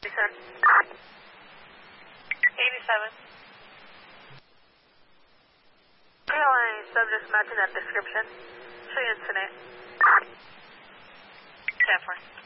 87. KLA subject matching that description. Show you incident. 10-4.